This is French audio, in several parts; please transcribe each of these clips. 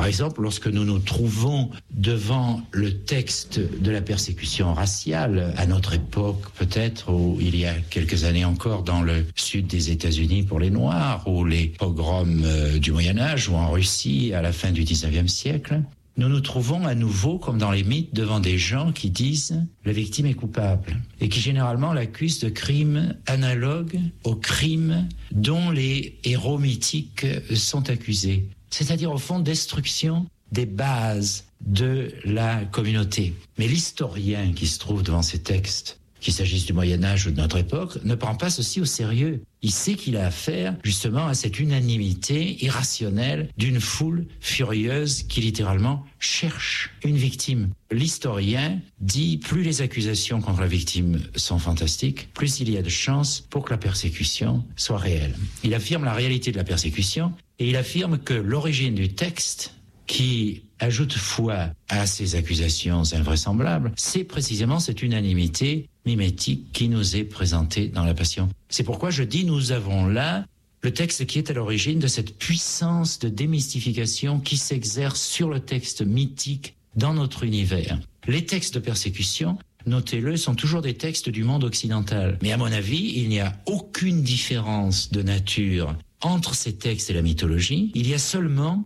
Par exemple, lorsque nous nous trouvons devant le texte de la persécution raciale, à notre époque peut-être, ou il y a quelques années encore dans le sud des États-Unis pour les Noirs, ou les pogroms du Moyen-Âge, ou en Russie à la fin du 19e siècle, nous nous trouvons à nouveau, comme dans les mythes, devant des gens qui disent « la victime est coupable » et qui généralement l'accusent de crimes analogues aux crimes dont les héros mythiques sont accusés. C'est-à-dire au fond destruction des bases de la communauté. Mais l'historien qui se trouve devant ces textes, qu'il s'agisse du Moyen-Âge ou de notre époque, ne prend pas ceci au sérieux. Il sait qu'il a affaire justement à cette unanimité irrationnelle d'une foule furieuse qui littéralement cherche une victime. L'historien dit plus les accusations contre la victime sont fantastiques, plus il y a de chances pour que la persécution soit réelle. Il affirme la réalité de la persécution et il affirme que l'origine du texte qui ajoute foi à ces accusations invraisemblables, c'est précisément cette unanimité mimétique qui nous est présentée dans la Passion. C'est pourquoi je dis nous avons là le texte qui est à l'origine de cette puissance de démystification qui s'exerce sur le texte mythique dans notre univers. Les textes de persécution, notez-le, sont toujours des textes du monde occidental. Mais à mon avis, il n'y a aucune différence de nature entre ces textes et la mythologie. Il y a seulement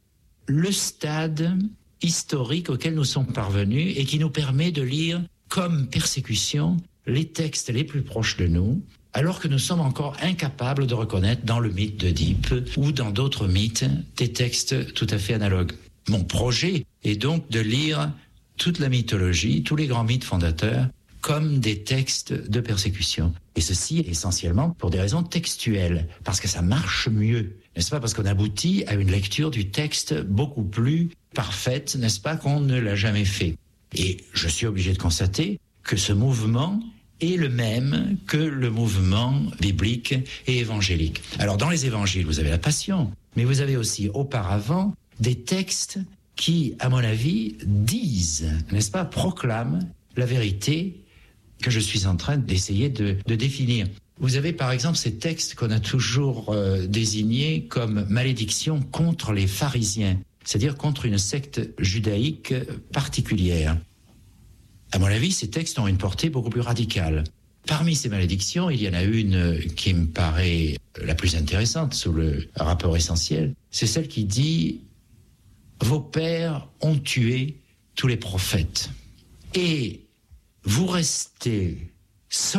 le stade historique auquel nous sommes parvenus et qui nous permet de lire comme persécution les textes les plus proches de nous, alors que nous sommes encore incapables de reconnaître dans le mythe d'Œdipe ou dans d'autres mythes des textes tout à fait analogues. Mon projet est donc de lire toute la mythologie, tous les grands mythes fondateurs, comme des textes de persécution. Et ceci essentiellement pour des raisons textuelles, parce que ça marche mieux. N'est-ce pas? Parce qu'on aboutit à une lecture du texte beaucoup plus parfaite, n'est-ce pas, qu'on ne l'a jamais fait. Et je suis obligé de constater que ce mouvement est le même que le mouvement biblique et évangélique. Alors dans les évangiles, vous avez la Passion, mais vous avez aussi auparavant des textes qui, à mon avis, disent, n'est-ce pas, proclament la vérité que je suis en train d'essayer de définir. Vous avez par exemple ces textes qu'on a toujours désignés comme malédiction contre les pharisiens, c'est-à-dire contre une secte judaïque particulière. À mon avis, ces textes ont une portée beaucoup plus radicale. Parmi ces malédictions, il y en a une qui me paraît la plus intéressante sous le rapport essentiel, c'est celle qui dit « Vos pères ont tué tous les prophètes et vous restez